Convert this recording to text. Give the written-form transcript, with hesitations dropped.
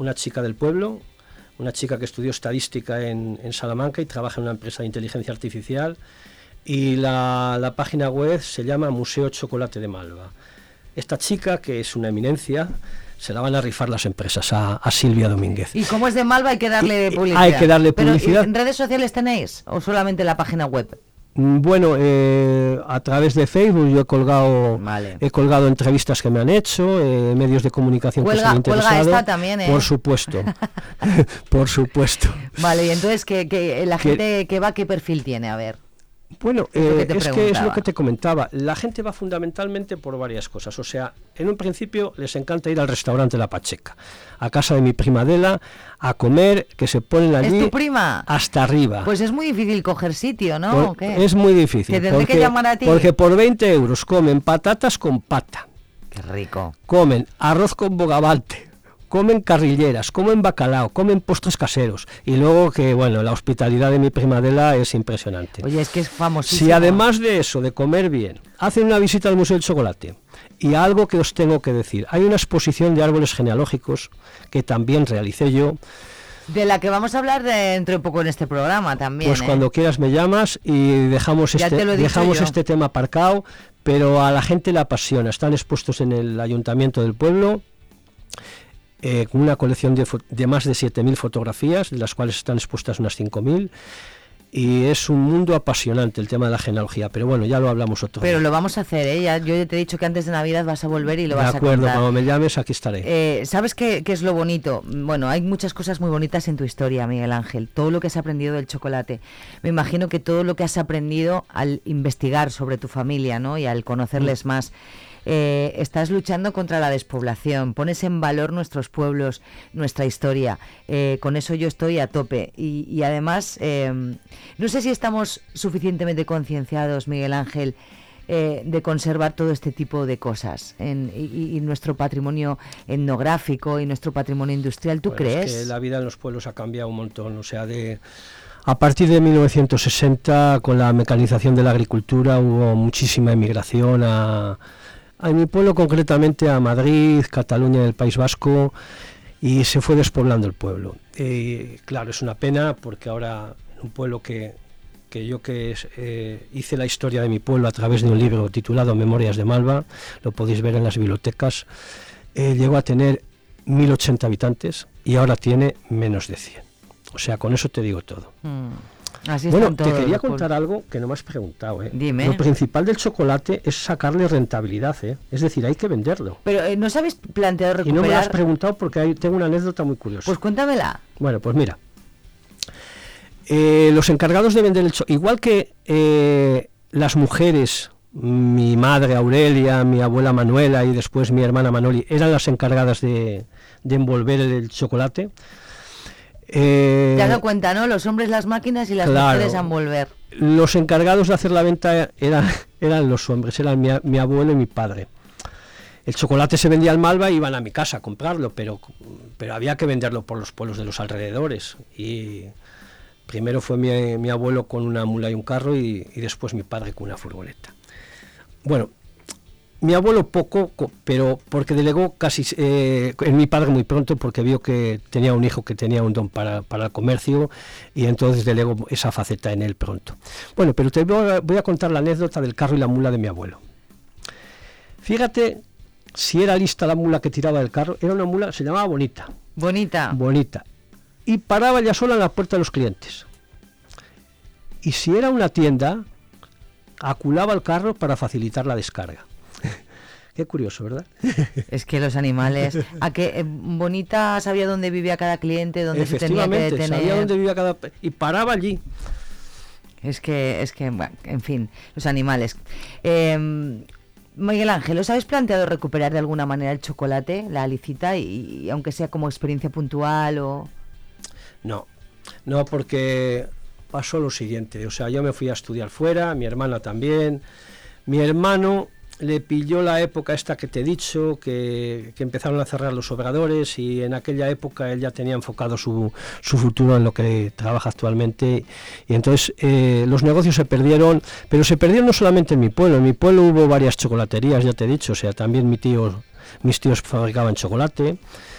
una chica del pueblo, una chica que estudió estadística en Salamanca y trabaja en una empresa de inteligencia artificial, y la página web se llama Museo Chocolate de Malva. Esta chica, que es una eminencia, se la van a rifar las empresas a Silvia Domínguez. Y como es de Malva hay que darle publicidad. Hay que darle publicidad. ¿Pero en redes sociales tenéis o solamente la página web? Bueno, a través de Facebook yo he colgado entrevistas que me han hecho, medios de comunicación que se han interesado. Cuelga esta también, ¿eh? Por supuesto, por supuesto. Vale, y entonces que la gente que va, ¿qué perfil tiene? A ver. Bueno, es lo que te comentaba. La gente va fundamentalmente por varias cosas. O sea, en un principio les encanta ir al restaurante La Pacheca, a casa de mi prima Adela, a comer, que se ponen allí. ¿Es tu prima? Hasta arriba. Pues es muy difícil coger sitio, ¿no? Es muy difícil. Te tendré que llamar a ti. Porque por 20 euros comen patatas con pata. Qué rico. Comen arroz con bogavante. Comen carrilleras, comen bacalao, comen postres caseros. Y luego que, bueno, la hospitalidad de mi prima Adela es impresionante. Oye, es que es famosísimo. Si además de eso, de comer bien, hacen una visita al Museo del Chocolate, y algo que os tengo que decir, hay una exposición de árboles genealógicos que también realicé yo. De la que vamos a hablar dentro de poco en este programa también. Pues cuando quieras me llamas y dejamos este tema aparcado, pero a la gente le apasiona. Están expuestos en el Ayuntamiento del pueblo, con una colección de más de 7.000 fotografías, de las cuales están expuestas unas 5.000, y es un mundo apasionante el tema de la genealogía, pero bueno, ya lo hablamos otro día. Pero lo vamos a hacer, ¿eh? Yo ya te he dicho que antes de Navidad vas a volver y lo vas a contar. De acuerdo, cuando me llames aquí estaré. ¿Sabes qué es lo bonito? Bueno, hay muchas cosas muy bonitas en tu historia, Miguel Ángel, todo lo que has aprendido del chocolate. Me imagino que todo lo que has aprendido al investigar sobre tu familia, ¿no? Y al conocerles más. Estás luchando contra la despoblación, pones en valor nuestros pueblos, nuestra historia, con eso yo estoy a tope y además no sé si estamos suficientemente concienciados, Miguel Ángel, de conservar todo este tipo de cosas y nuestro patrimonio etnográfico y nuestro patrimonio industrial. ¿Tú crees? Es que la vida en los pueblos ha cambiado un montón, o sea, a partir de 1960, con la mecanización de la agricultura, hubo muchísima emigración a mi pueblo, concretamente a Madrid, Cataluña y el País Vasco, y se fue despoblando el pueblo. Claro, es una pena porque ahora un pueblo que yo hice la historia de mi pueblo a través de un libro titulado Memorias de Malva, lo podéis ver en las bibliotecas, llegó a tener 1.080 habitantes y ahora tiene menos de 100. O sea, con eso te digo todo. Así bueno, te quería contar algo que no me has preguntado. Dime. Lo principal del chocolate es sacarle rentabilidad, es decir, hay que venderlo. Pero ¿no os habéis planteado recuperar? Y no me lo has preguntado porque tengo una anécdota muy curiosa. Pues cuéntamela. Bueno, pues mira, los encargados de vender el chocolate, igual que las mujeres, mi madre Aurelia, mi abuela Manuela y después mi hermana Manoli, eran las encargadas de envolver el chocolate. Te has dado cuenta, ¿no? Los hombres las máquinas y las mujeres a envolver. Los encargados de hacer la venta eran los hombres, eran mi abuelo y mi padre. El chocolate se vendía al Malva y iban a mi casa a comprarlo, pero había que venderlo por los pueblos de los alrededores. Y primero fue mi abuelo con una mula y un carro y después mi padre con una furgoneta. Bueno, mi abuelo poco, pero porque delegó casi en mi padre muy pronto, porque vio que tenía un hijo que tenía un don para el comercio y entonces delegó esa faceta en él pronto. Bueno, pero te voy a contar la anécdota del carro y la mula de mi abuelo. Fíjate si era lista la mula que tiraba del carro. Era una mula, se llamaba Bonita. Bonita. Y paraba ya sola en la puerta de los clientes. Y si era una tienda, aculaba el carro para facilitar la descarga. Qué curioso, ¿verdad? Es que los animales... ¿A qué Bonita sabía dónde vivía cada cliente, dónde se tenía que detener? Sabía dónde vivía cada... y paraba allí. Es que bueno, en fin, los animales. Miguel Ángel, ¿os habéis planteado recuperar de alguna manera el chocolate, la licita, y aunque sea como experiencia puntual o...? No, porque pasó lo siguiente. O sea, yo me fui a estudiar fuera, mi hermana también. Mi hermano le pilló la época esta que te he dicho, que empezaron a cerrar los obradores, y en aquella época él ya tenía enfocado su futuro en lo que trabaja actualmente, y entonces los negocios se perdieron, pero se perdieron no solamente en mi pueblo hubo varias chocolaterías, ya te he dicho, o sea, también mis tíos fabricaban chocolate,